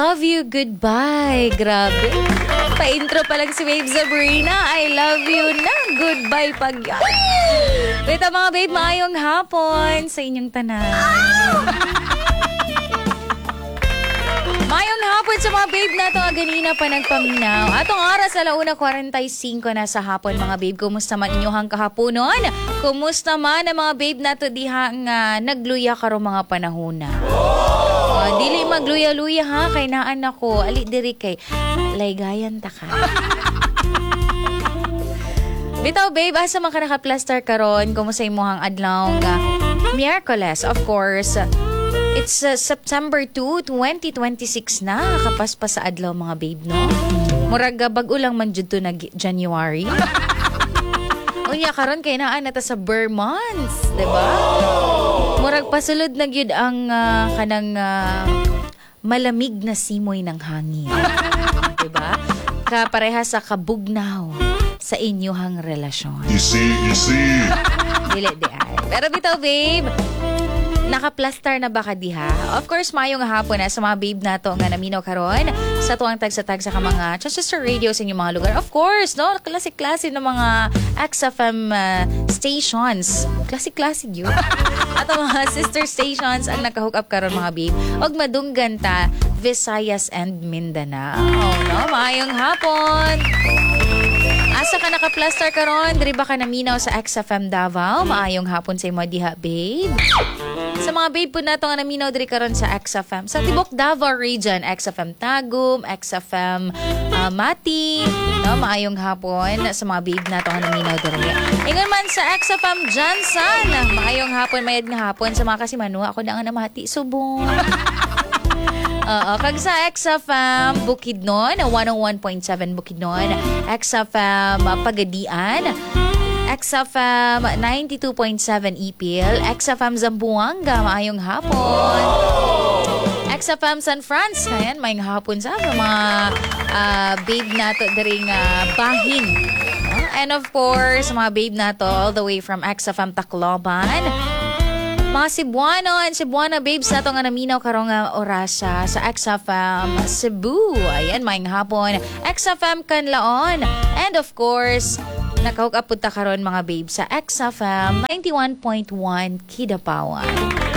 love you, goodbye. Grabe. Pa-intro pa lang si Babe Sabrina. I love you na. Goodbye pag yan. Wait, mga babe, maayong hapon sa inyong tanan. Mayong hapon sa mga babe na ito ganina pa nagpaminaw. Atong oras, 1:45 na sa hapon mga babe. Kumusta man inyong kahaponon? Kumusta man ang mga babe na ito diha nga nagluya karo mga panahona? Dili magluya-luya ha, kay naan ako. Ali diri kay laygayan ta ka. Bitaw babe, asa man ka naka-plaster karon? Kumusta imong adlaw nga Miyerkules, of course. It's September 2, 2026 na. Kapaspas sa adlaw mga babe, no? Murag bago lang man jud to na January. Unya karon kay naa na ta sa Burr months, 'di ba? Murag pasulod na gyud ang kanang malamig na simoy ng hangin. 'Di ba? Kapareha sa kabugnaw sa inyong relasyon. Easy. Dili di ay. Pero bitaw babe, naka-plaster na ba ka diha? Of course, mayong hapon na sa mga babe na to nga naminaw karon sa tuwang tagsa-tagsa ka mga Chichester Radio sa inyong mga lugar. Of course, no? Klase-klase ng mga XFM stations. Klase-klase yun. At ang mga sister stations ang nakahook up karon mga babe. Og madunggan ta, Visayas and Mindanao. No? Mayong hapon! Asa ka naka-plaster karon? Diri ba ka naminaw sa XFM Davao? Maayong hapon sa imo diha, babe. Sa mga babe po na ito nga naminaw diri karon sa XFM. Sa Tibok Davao region, XFM Tagum, XFM Mati. No, maayong hapon sa mga babe na ito nga naminaw diri. Ingon man sa XFM Jansan. Maayong hapon, mayad nga hapon sa mga kasimanwa. Ako na nga namati, subong. Kag sa XFM Bukidnon, 101.7 Bukidnon, XFM Pagadian, XFM 92.7 Ipil, XFM Zamboanga, maayong hapon. XFM San Franz, ayan, maayong hapon sa mga babe nato daring bahin. And of course, mga babe nato all the way from XFM Tacloban. Mga Cebuana babes na ito nga naminaw karong orasa sa XFM Cebu. Ayan, maayong hapon. XFM Canlaon. And of course, nakahook up punta karon mga babes sa XFM 91.1 Kidapawan.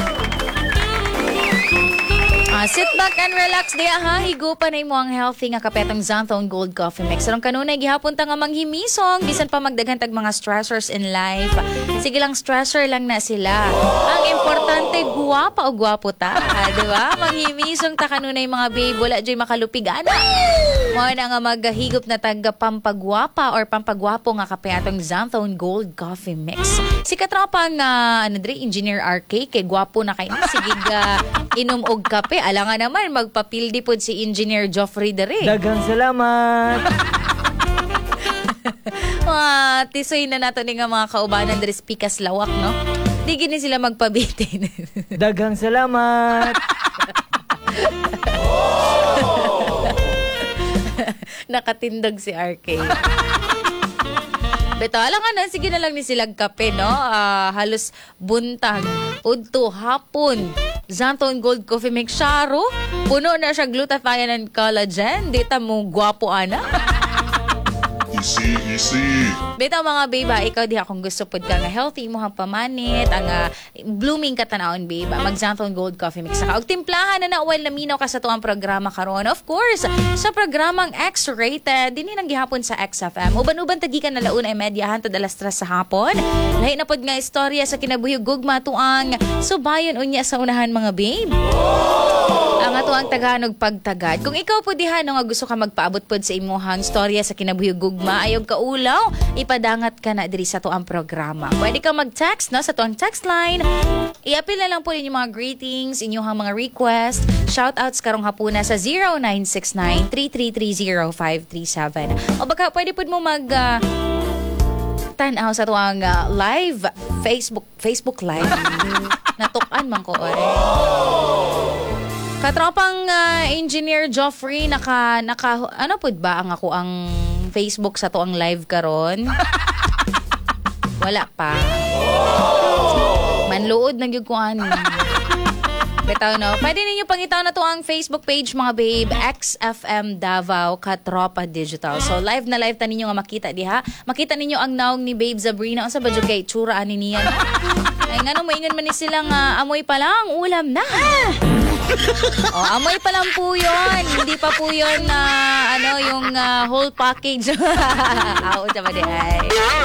Sit back and relax diya ha. Higupan na mo ang healthy nga kapetong Xanthone Gold Coffee Mix. Sarong kanunay gihapon ta nga manghimisong. Bisan pa magdaghan tag mga stressors in life. Sige lang, stressor lang na sila. Ang importante, guwapa o guwapo ta. Diba? Manghimisong ta kanunay mga babe. Wala dyan makalupig. Ana! Mo na nga maghigop na tag pampagwapa or pampagwapo nga kapetong Xanthone Gold Coffee Mix. Si katropang Engineer RK kay guwapo na kayo. Sige inom og kape. Alangan naman, magpapildi po si Engineer Joffrey Dere. Daghang salamat! Tisoy na nato ni nga mga kaubanan Dere Pikas Lawak, no? Di gini sila magpabitin. Daghang salamat! Nakatindog si RK. Beto, alangan na, sige na lang ni silang kape, no? Halos buntag, udto, hapon. Xanthone Gold Coffee Mix Sharo. Puno na siya glutathione and collagen. Dita mo gwapo ana. Easy. Bitaw mga babe, ikaw di akong gusto pod ka nga healthy mo hang pamanit, ang blooming katanawon babe. Mag Xanthone Gold Coffee Mix ka. Og timplahan na while naminaw ka sa tuang programa karon. Of course, sa programang X-rated, dinhi nang gihapon sa XFM. Uban-uban tagikan na launa ay medyahan to alas 3 sa hapon. Lahi na pod nga istorya sa kinabuyog gugma tuang subayon unya sa unahan mga babe. Ang atuang Tagalog pagtagad. Kung ikaw po diha nga gusto ka magpaabot pod sa imuhang storya sa kinabuyog gugma, ayog kaulaw, ipadangat ka na diri sa tuang programa. Pwede ka mag-text no sa tuang text line. I-appeal na lang po ninyo mga greetings, inyong mga request, shoutouts karong hapuna sa 0969-3330537. O baka pwede po mo mag tanaw sa tuang live Facebook live. Natukan man ko Katropang Engineer Joffrey, ano po ba ang ako ang Facebook sa to ang live karon? Wala pa. Manluod na gyud ko ani. Bitaw no. Pwede ninyo pangitaw na to ang Facebook page mga babe, XFM Davao Katropa Digital. So live na live ta ninyo nga makita diha. Makita ninyo ang naong ni Babe Sabrina unsa ba jud kay tsura ani niya. Ay ngano moingon man ni sila nga amoy pa lang ulam na. Oh, amoy pa lang po 'yon. Hindi pa po 'yon na yung whole package. Ao ba di ay.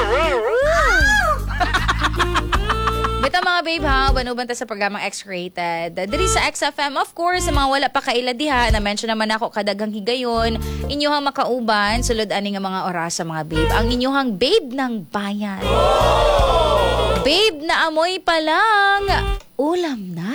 Bita mga babe ha, banuban ta sa programang X-Rated. Diri sa XFM, of course, sa mga wala pa kaila diha, na-mention naman ako kadagang higayon, inyohang makauban, sulod ani nga mga oras sa mga babe. Ang inyohang babe ng bayan. Babe na amoy pa lang, ulam na.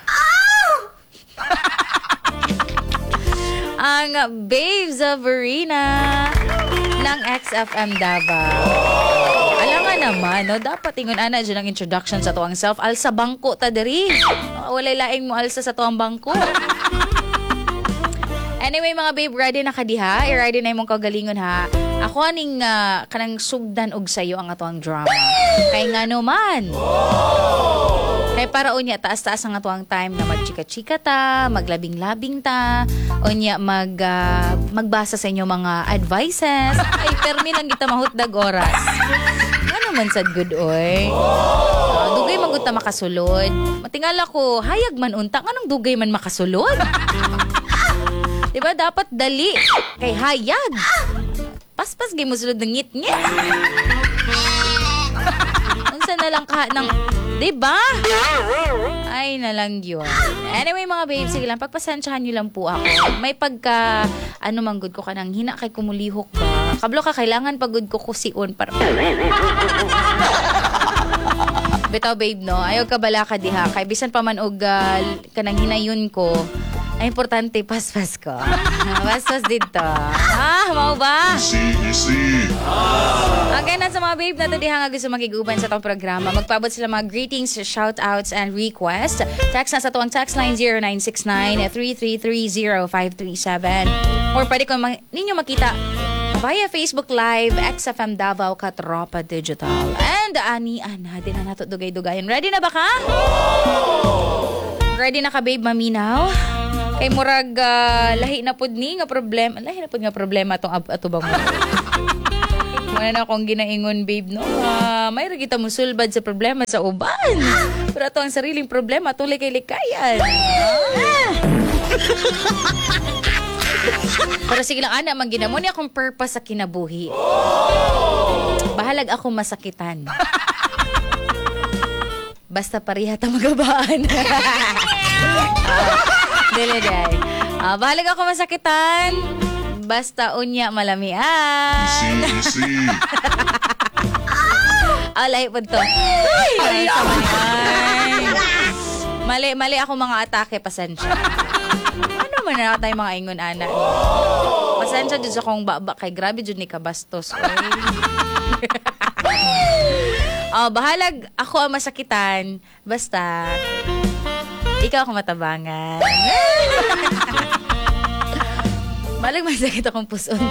Ang Babe Sabrina ng XFM Davao. Alam nga naman, no? Dapat ingon ana dyan ang introduction sa tuwang self. Alsa bangko ta diri. Walay laing mo alsa sa tuwang bangko. Anyway, mga babe, ready na ka diha? I-ready na imong kagalingon ha. Ako aning kanang sugdan og sayo ang atuang drama. Kay nga naman. Kay para unya taas-taas ang atuang time na magchika-chika ta, maglabing-labing ta, unya magbasa sa inyo mga advices. Ay, permi lang kita mahutdag oras. Ano man sad good oy. Dugay man gud ta makasulod. Matingala ko, hayag man unta nganong dugay man makasulod. Diba dapat dali kay hayag. Paspas gay mo sulod ng ngit-ngit. Unsa na lang ka ng, diba? Ay na lang yun. Anyway mga babes, sige lang, pagpasensyahan nyo lang po ako. May pagka, manggod ko ka nang hina kay kumulihok ba? Kablo ka, kailangan pagod ko kusion para. Bitaw babe no, ayaw ka bala ka diha. Kay bisan pa man og kanang hinayon ko, ay importante paspas ko. Paspas dito. Mau ba? Easy. Okay na sa mga babe na diha nga gusto makiguban sa itong programa. Magpaabot sila mga greetings, shoutouts, and requests. Text na sa tuwang text line 0969-333-0537. Or pwede ko ninyo makita via Facebook Live, XFM Davao Katropa Digital. And ani-ana, din na nato dugay-dugayan. Ready na ba ka? Ready na ka babe maminaw? Kay murag lahi na pud ni nga problema. Lahi na pud nga problema tong atubang mo. Muna na akong ginaingon babe no. May ra kita musulbad sa problema sa uban. Pero ato ang sariling problema atong likay-likayan. Pero sige lang ana man ginamo ni akong purpose sa kinabuhi. Bahalag ako masakitan. Basta pareha ta magabaan. Dili. Bahalag ako masakitan. Basta unya malamian. Easy. Alay po to. Ay, mali ako mga atake, pasensya. Ano man na tayo mga ingon, ana? Pasensya dyan sa kong baba. Kay grabe dyan ni kabastos. Bahalag ako ang masakitan. Basta ikaw ako matabangan. Malag masakit akong puson.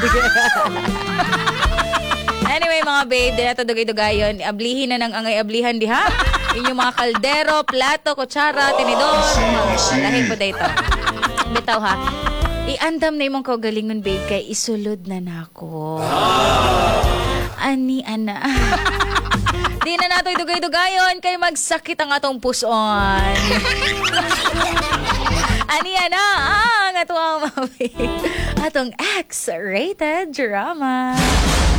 Anyway, mga babe, di na ito dugay-dugayon. Ablihin na ng angay-ablihan diha. Inyong mga kaldero, plato, kutsara, tinidor. Lahin po dito. Bitaw ha. Iandam na imong kaugalingon, babe, kay isulod na nako. Ani, ana. Di na nato dugay-dugayon kay magsakit ang atong puson. Aniya na ang atong X-Rated Drama.